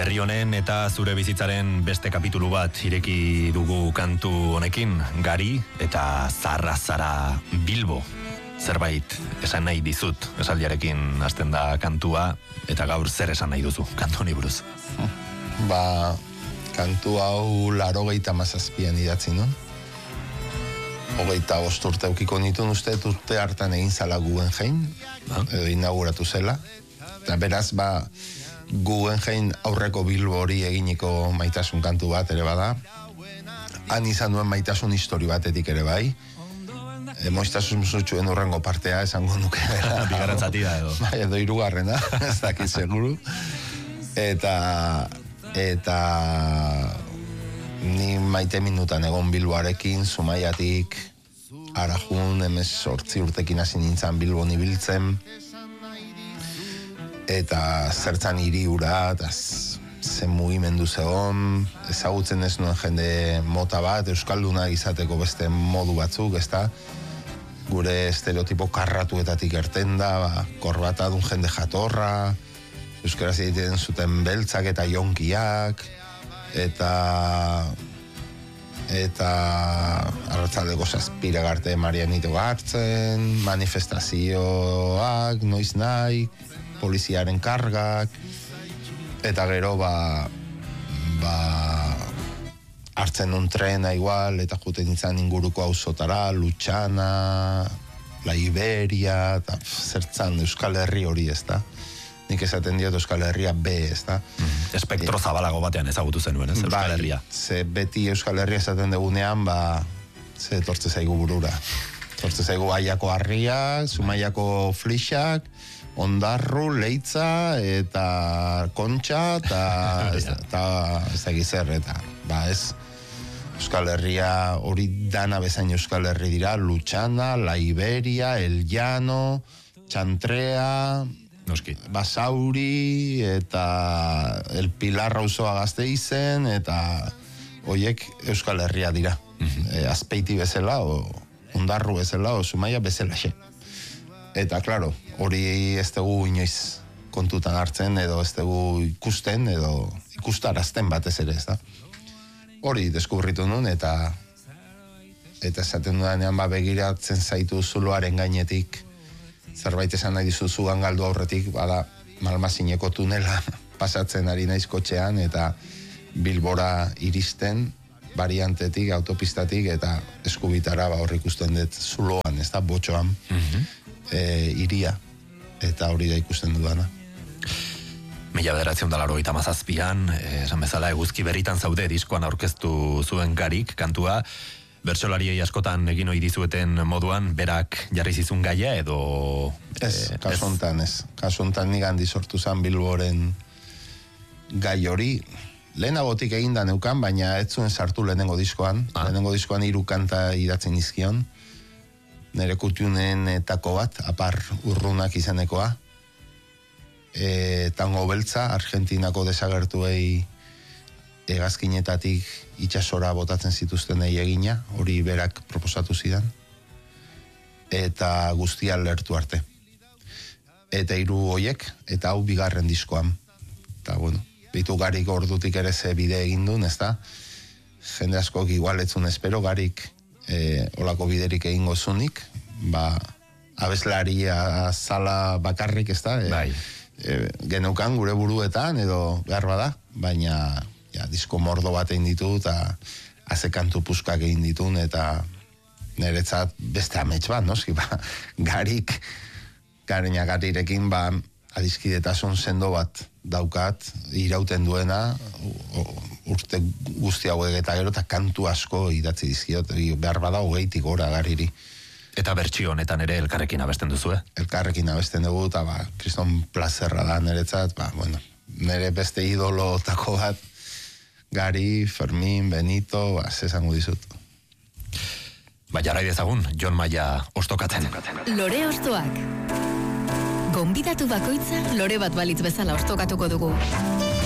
Berri honen eta zure bizitzaren beste kapitulu bat ireki dugu kantu honekin, Gari eta Zarra Zara Bilbo. Zerbait esan nahi dizut, esaldiarekin hasten da kantua, eta gaur zer esan nahi duzu, kantu honi buruz? Kantu hau 87an idatzi nun. 25 urte eukiko nituen uste, urte hartan egin zala Guggenheim, edo inauguratu zela. Eta beraz, Guggenheim aurreko Bilbo hori eginiko maitasun kantu bat ere bada. Han izan duen maitasun histori batetik ere bai. Moiztasun zutxuen urrengo partea esango nuke. Bigarren zatia edo. Edo hirugarrena, ez dakit seguru. Eta ni maite minutan egon Bilboarekin, Zumaiatik, Arajun, 18 urtekin hasi nintzen Bilbon ibiltzen. Eta zertzan hiri hura, eta zen mugimendu zegoen, ezagutzen ez nuen jende mota bat, euskalduna izateko beste modu batzuk, ezta? Gure estereotipo karratuetatik erten da, korbatadun jende jatorra, euskaraz egiten zuten beltzak eta jonkiak, eta arratzaldeko 7 arte Marianito hartzen, manifestazioak, noiz nahi, poliziaren kargak, eta gero hartzen un trena igual, eta juten nintzen inguruko auzotara, Lutxana, La Iberia, eta zertzan Euskal Herri hori, ez da? Nik esaten diot Euskal Herria B, ez da? Espektro zabalago batean ezagutu zenuen, ez? Euskal Herria. Ze beti Euskal Herria esaten dugunean, ze tortze zaigu burura. Tortze zaigu Aiako Harria, Zumaiako Flixak, Ondarru, Leitza, eta Kontxa, eta ez dakizer, eta ez, Euskal Herria hori dana bezain Euskal Herri dira, Lutxana, La Iberia, El Llano, Txantrea, Noski. Basauri, eta El Pilar auzoa Gasteizen, eta hoiek Euskal Herria dira. Azpeiti bezala, Ondarru bezala, Zumaia bezala xe. Eta, klaro, hori ez dugu inoiz kontutan hartzen, edo ez dugu ikusten, edo ikustarazten batez ere, ez da. Hori deskubritu nun, eta esaten dudanean begiratzen zaitu zuloaren gainetik, zerbait esan nahi dizuzu galdu aurretik, Malmazineko tunela pasatzen ari naiz kotxean, eta Bilbora iristen, variantetik, autopistatik, eta eskubitara hor ikusten dut zuloan, ez da, botxoan, iria, eta hori da ikusten dudana. 1987an, esan bezala eguzki berritan zaude diskoan aurkeztu zuen Garik kantua, bertsolariei askotan egin ohi dizueten moduan, berak jarri zizun gaia edo... Kasu hontan nik handi sortu zen Bilboren gai hori, lehenagotik egin da neukan, baina ez zuen sartu lehenengo diskoan, 3 kanta idatzen izkion, nire kutiunenetako bat, Apar Urrunak izenekoa, Tango Beltza, Argentinako desagertuei hegazkinetatik itsasora botatzen zituztenei egina, hori berak proposatu zidan, eta guztia lertu arte. Eta 3 hoiek, eta hau bigarren diskoan. Eta, bitu Garik ordutik ere ze bide egin duen, ez da? Jende askok igual etzun espero, Garik olako biderik egingo zunik, abeslaria zala bakarrik, ez da? Geneukan gure buruetan, edo behar bada, baina disko mordo bat egin ditu, eta azekantu puskak egin ditun, eta niretzat beste amets bat, noski, Garirekin, adiskidetasun sendo bat daukat, irauten duena, urte guzti hauek eta gero, eta kantu asko idatzi dizkiot, behar bada 20 gora Gariri. Eta bertsio honetan ere elkarrekin abesten duzu, Elkarrekin abesten dugu, eta kriston plazerra da niretzat, nire beste idolotako bat, Gari, Fermin, Benito, esango dizut. Jarrai dezagun, Jon Maia ostokatzen. Lore Ostoak. Gonbidatu bakoitza lore bat balitz bezala ostokatuko dugu.